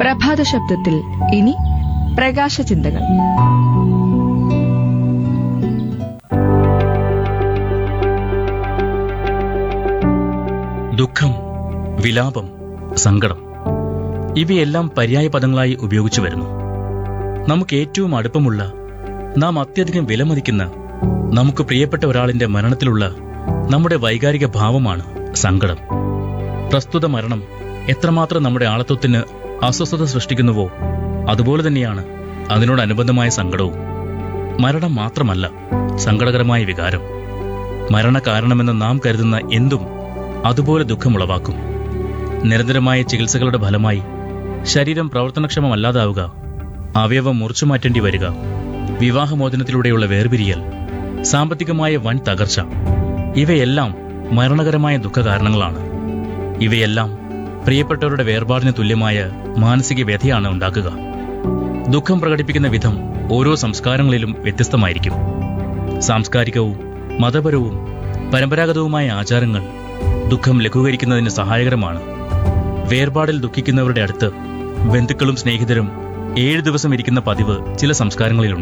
പ്രഭാത ശബ്ദത്തിൽ ഇനി പ്രകാശചിന്തകൾ. ദുഃഖം, വിലാപം, സങ്കടം ഇവയെല്ലാം പര്യായ പദങ്ങളായി ഉപയോഗിച്ചു വരുന്നു. നമുക്ക് ഏറ്റവും അടുപ്പമുള്ള, നാം അത്യധികം വിലമതിക്കുന്ന, നമുക്ക് പ്രിയപ്പെട്ട ഒരാളിന്റെ മരണത്തിലുള്ള നമ്മുടെ വൈകാരിക ഭാവമാണ് സങ്കടം. പ്രസ്തുത മരണം എത്രമാത്രം നമ്മുടെ ആളത്വത്തിന് അസ്വസ്ഥത സൃഷ്ടിക്കുന്നുവോ അതുപോലെ തന്നെയാണ് അതിനോടനുബന്ധമായ സങ്കടവും. മരണം മാത്രമല്ല സങ്കടകരമായ വികാരം. മരണകാരണമെന്ന് നാം കരുതുന്ന എന്തും അതുപോലെ ദുഃഖമുളവാക്കും. നിരന്തരമായ ചികിത്സകളുടെ ഫലമായി ശരീരം പ്രവർത്തനക്ഷമമല്ലാതാവുക, അവയവം മുറിച്ചുമാറ്റേണ്ടി വരിക, വിവാഹമോചനത്തിലൂടെയുള്ള വേർപിരിയൽ, സാമ്പത്തികമായ വൻ തകർച്ച, ഇവയെല്ലാം മരണകരമായ ദുഃഖകാരണങ്ങളാണ്. ഇവയെല്ലാം പ്രിയപ്പെട്ടവരുടെ വേർപാടിന് തുല്യമായ മാനസിക വ്യഥയാണ് ഉണ്ടാക്കുക. ദുഃഖം പ്രകടിപ്പിക്കുന്ന വിധം ഓരോ സംസ്കാരങ്ങളിലും വ്യത്യസ്തമായിരിക്കും. സാംസ്കാരികവും മതപരവും പരമ്പരാഗതവുമായ ആചാരങ്ങൾ ദുഃഖം ലഘൂകരിക്കുന്നതിന് സഹായകരമാണ്. വേർപാടിൽ ദുഃഖിക്കുന്നവരുടെ അടുത്ത് ബന്ധുക്കളും സ്നേഹിതരും 7 ദിവസം ഇരിക്കുന്ന പതിവ് ചില സംസ്കാരങ്ങളിലുണ്ട്.